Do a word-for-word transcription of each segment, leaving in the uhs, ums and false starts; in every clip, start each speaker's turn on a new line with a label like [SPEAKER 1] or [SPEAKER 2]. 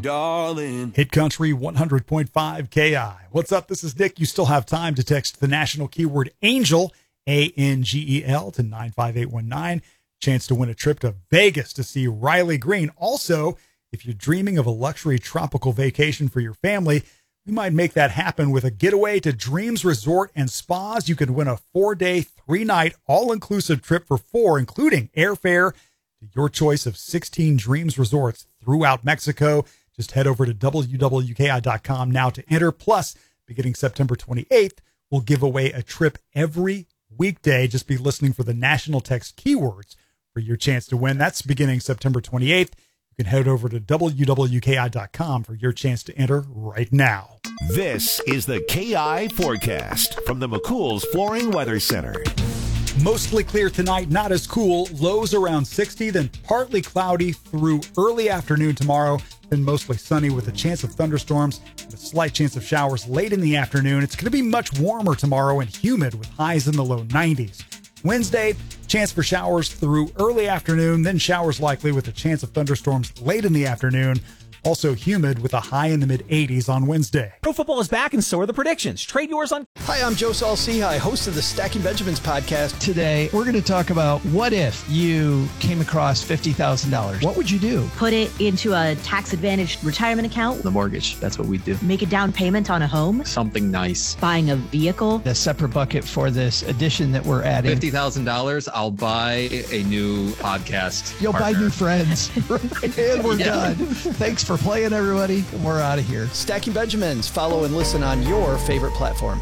[SPEAKER 1] darling.
[SPEAKER 2] Hit Country one hundred point five K I. What's up? This is Nick. You still have time to text the national keyword ANGEL, A N G E L, to nine five eight one nine. Chance to win a trip to Vegas to see Riley Green. Also, if you're dreaming of a luxury tropical vacation for your family, we might make that happen with a getaway to Dreams Resort and Spas. You can win a four-day, three-night, all-inclusive trip for four, including airfare to your choice of sixteen Dreams Resorts throughout Mexico. Just head over to W W K I dot com now to enter. Plus, beginning September twenty-eighth, we'll give away a trip every weekday. Just be listening for the national text keywords for your chance to win. That's beginning September twenty-eighth. You can head over to W W K I dot com for your chance to enter right now.
[SPEAKER 3] This is the K I Forecast from the McCool's Flooring Weather Center.
[SPEAKER 2] Mostly clear tonight, not as cool. Lows around sixty, then partly cloudy through early afternoon tomorrow, then mostly sunny with a chance of thunderstorms and a slight chance of showers late in the afternoon. It's going to be much warmer tomorrow and humid with highs in the low nineties. Wednesday, chance for showers through early afternoon, then showers likely with a chance of thunderstorms late in the afternoon. Also humid with a high in the mid eighties on Wednesday.
[SPEAKER 4] Pro football is back and so are the predictions. Trade yours on...
[SPEAKER 5] Hi, I'm Joe Saul-Sehy, host of the Stacking Benjamins podcast.
[SPEAKER 6] Today, we're going to talk about what if you came across fifty thousand dollars. What would you do?
[SPEAKER 7] Put it into a tax-advantaged retirement account.
[SPEAKER 8] The mortgage, that's what we do.
[SPEAKER 7] Make a down payment on a home.
[SPEAKER 8] Something nice.
[SPEAKER 7] Buying a vehicle.
[SPEAKER 6] A separate bucket for this addition that we're adding.
[SPEAKER 8] fifty thousand dollars, I'll buy a new podcast
[SPEAKER 6] You'll
[SPEAKER 8] partner.
[SPEAKER 6] buy new friends. And we're
[SPEAKER 8] Yeah.
[SPEAKER 6] done. Thanks for playing, everybody. We're out of here.
[SPEAKER 5] Stacking Benjamins. Follow and listen on your favorite platform.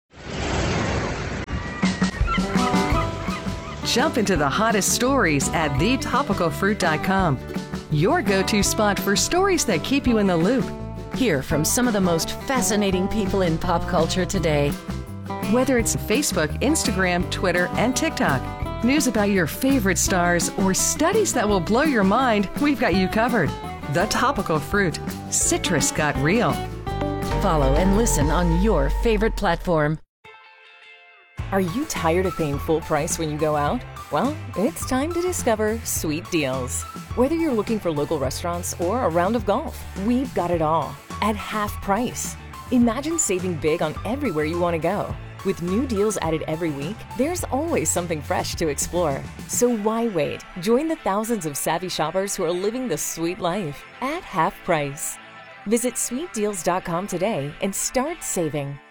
[SPEAKER 9] Jump into the hottest stories at the topical fruit dot com. Your go-to spot for stories that keep you in the loop.
[SPEAKER 10] Hear from some of the most fascinating people in pop culture today.
[SPEAKER 9] Whether it's Facebook, Instagram, Twitter, and TikTok, news about your favorite stars, or studies that will blow your mind, we've got you covered. The Topical Fruit. Citrus got real.
[SPEAKER 10] Follow and listen on your favorite platform.
[SPEAKER 11] Are you tired of paying full price when you go out? Well, it's time to discover Sweet Deals. Whether you're looking for local restaurants or a round of golf, we've got it all at half price. Imagine saving big on everywhere you want to go. With new deals added every week, there's always something fresh to explore. So why wait? Join the thousands of savvy shoppers who are living the sweet life at half price. Visit sweet deals dot com today and start saving.